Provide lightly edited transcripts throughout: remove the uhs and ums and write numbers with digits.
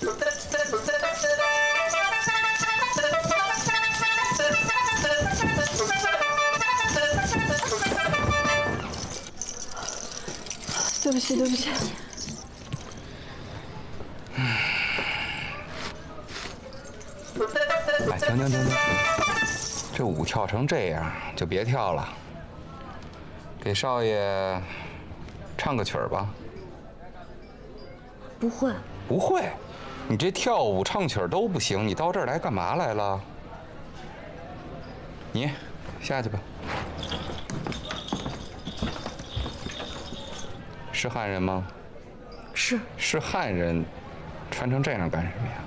对不起，对不起。 哎，停！这舞跳成这样，就别跳了。给少爷唱个曲儿吧。 不会。 不会？你这跳舞、唱曲儿都不行，你到这儿来干嘛来了？你下去吧。是汉人吗？ 是。 是汉人，穿成这样干什么呀？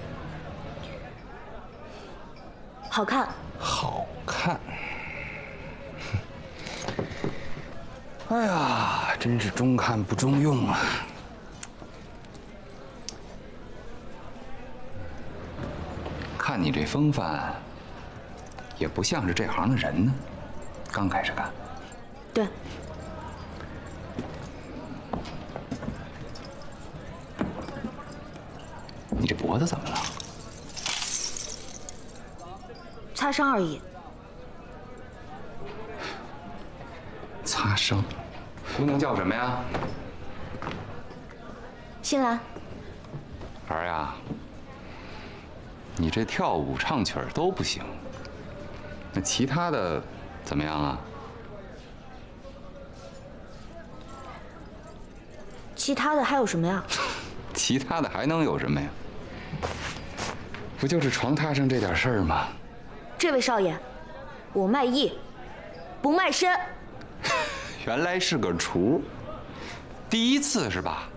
好看。 好看。哎呀，真是中看不中用啊！看你这风范，也不像是这行的人呢。刚开始干。 对。 你这脖子怎么了？ 擦伤而已。 擦伤。姑娘叫什么呀？ 新兰。 儿呀，你这跳舞、唱曲儿都不行，那其他的怎么样啊？ 其他的还有什么呀？ 其他的还能有什么呀？不就是床榻上这点事儿吗？ 这位少爷，我卖艺，不卖身。 原来是个厨，第一次是吧？